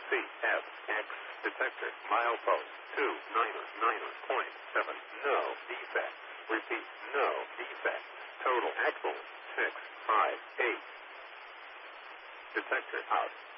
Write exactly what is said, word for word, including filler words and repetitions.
C F X detector milepost two niner niner point seven. No defect. Repeat, no defect. Total axle six five eight. Detector out.